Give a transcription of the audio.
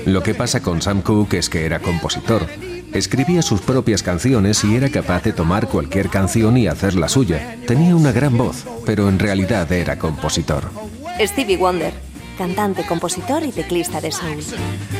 Lo que pasa con Sam Cooke es que era compositor. Escribía sus propias canciones y era capaz de tomar cualquier canción y hacerla suya. Tenía una gran voz, pero en realidad era compositor. Stevie Wonder, cantante, compositor y teclista de soul.